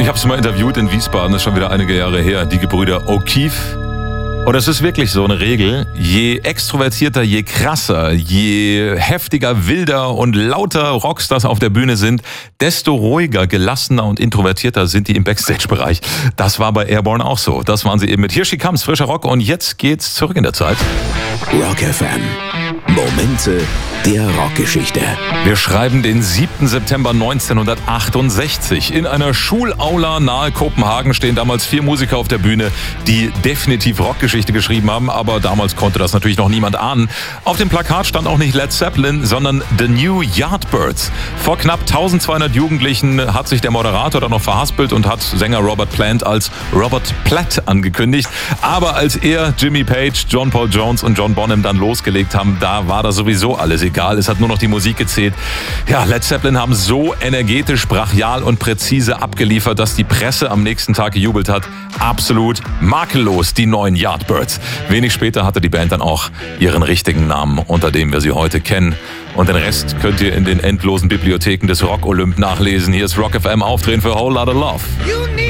habe es mal interviewt in Wiesbaden, das ist schon wieder einige Jahre her, die Gebrüder O'Keefe. Und es ist wirklich so eine Regel, je extrovertierter, je krasser, je heftiger, wilder und lauter Rockstars auf der Bühne sind, desto ruhiger, gelassener und introvertierter sind die im Backstage-Bereich. Das war bei Airborne auch so. Das waren sie eben mit Here She Comes, frischer Rock. Und jetzt geht's zurück in der Zeit. Rock FM. Momente der Rockgeschichte. Wir schreiben den 7. September 1968. In einer Schulaula nahe Kopenhagen stehen damals 4 Musiker auf der Bühne, die definitiv Rockgeschichte geschrieben haben, aber damals konnte das natürlich noch niemand ahnen. Auf dem Plakat stand auch nicht Led Zeppelin, sondern The New Yardbirds. Vor knapp 1200 Jugendlichen hat sich der Moderator dann noch verhaspelt und hat Sänger Robert Plant als Robert Platt angekündigt. Aber als er, Jimmy Page, John Paul Jones und John Bonham dann losgelegt haben, da war das sowieso alles egal. Es hat nur noch die Musik gezählt. Ja, Led Zeppelin haben so energetisch, brachial und präzise abgeliefert, dass die Presse am nächsten Tag gejubelt hat. Absolut makellos, die neuen Yardbirds. Wenig später hatte die Band dann auch ihren richtigen Namen, unter dem wir sie heute kennen. Und den Rest könnt ihr in den endlosen Bibliotheken des Rock Olymp nachlesen. Hier ist Rock FM Aufdrehen für Whole Lotta Love.